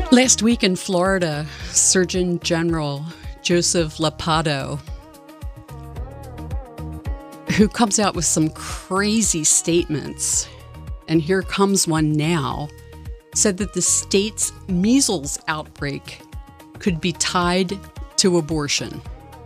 Last week in Florida, Surgeon General Joseph Ladapo, who comes out with some crazy statements, and here comes one now, said that the state's measles outbreak could be tied to abortion.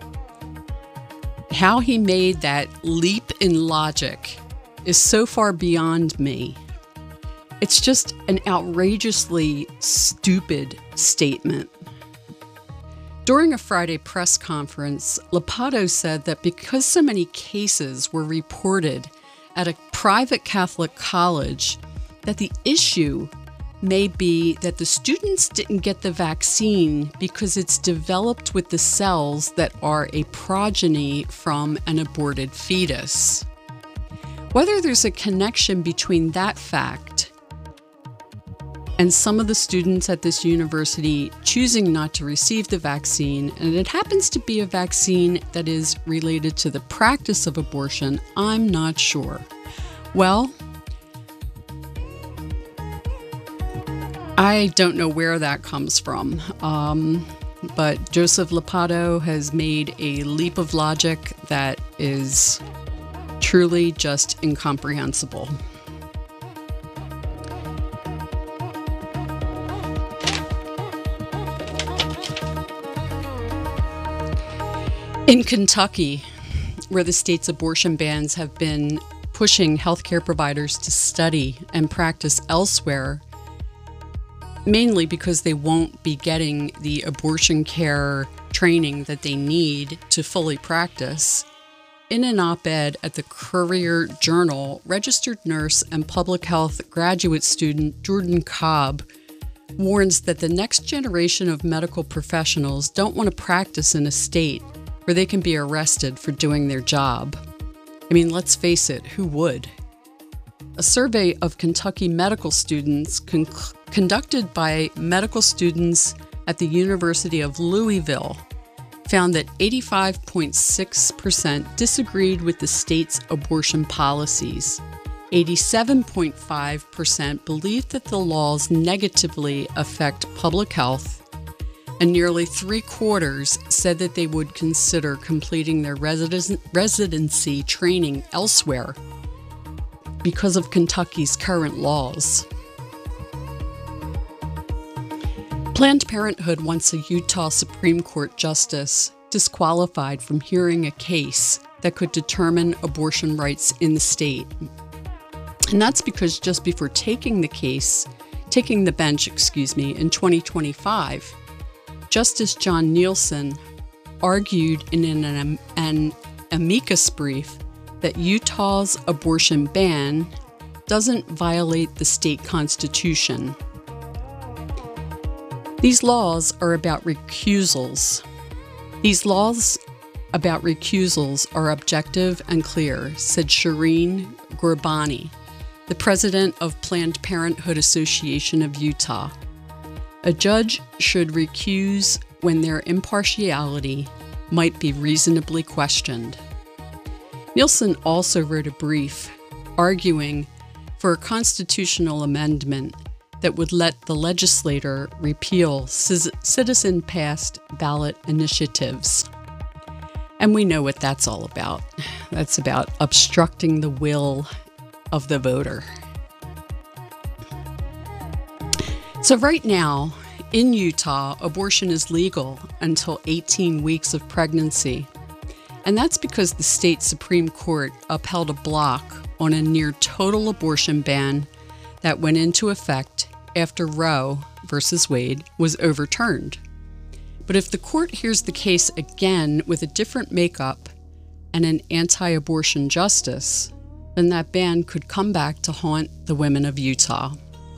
How he made that leap in logic is so far beyond me. It's just an outrageously stupid statement. During a Friday press conference, Ladapo said that because so many cases were reported at a private Catholic college, that the issue may be that the students didn't get the vaccine because it's developed with the cells that are a progeny from an aborted fetus. Whether there's a connection between that fact and some of the students at this university choosing not to receive the vaccine, and it happens to be a vaccine that is related to the practice of abortion, I'm not sure. Well, I don't know where that comes from, but Joseph Ladapo has made a leap of logic that is truly just incomprehensible. In Kentucky, where the state's abortion bans have been pushing healthcare providers to study and practice elsewhere, mainly because they won't be getting the abortion care training that they need to fully practice, in an op-ed at the Courier-Journal, registered nurse and public health graduate student Jordan Cobb warns that the next generation of medical professionals don't want to practice in a state where they can be arrested for doing their job. I mean, let's face it, who would? A survey of Kentucky medical students conducted by medical students at the University of Louisville found that 85.6% disagreed with the state's abortion policies. 87.5% believed that the laws negatively affect public health, and nearly 3/4 said that they would consider completing their residency training elsewhere because of Kentucky's current laws. Planned Parenthood wants a Utah Supreme Court justice disqualified from hearing a case that could determine abortion rights in the state. And that's because just before taking the bench, in 2025, Justice John Nielsen argued in an amicus brief that Utah's abortion ban doesn't violate the state constitution. These laws are about recusals. These laws about recusals are objective and clear, said Shireen Gurbani, the president of Planned Parenthood Association of Utah. A judge should recuse when their impartiality might be reasonably questioned. Nielsen also wrote a brief arguing for a constitutional amendment that would let the legislature repeal citizen-passed ballot initiatives. And we know what that's all about. That's about obstructing the will of the voter. So right now, in Utah, abortion is legal until 18 weeks of pregnancy. And that's because the state Supreme Court upheld a block on a near total abortion ban that went into effect after Roe versus Wade was overturned. But if the court hears the case again with a different makeup and an anti-abortion justice, then that ban could come back to haunt the women of Utah.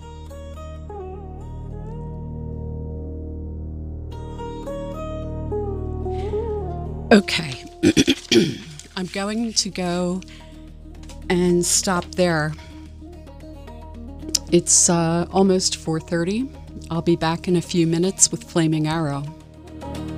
Okay, I'm going to go and stop there. It's almost 4:30. I'll be back in a few minutes with Flaming Arrow.